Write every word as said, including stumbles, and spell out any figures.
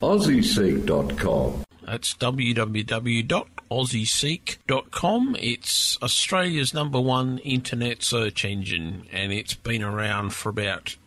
aussie seek dot com. That's w w w dot aussie seek dot com. It's Australia's number one internet search engine, and it's been around for about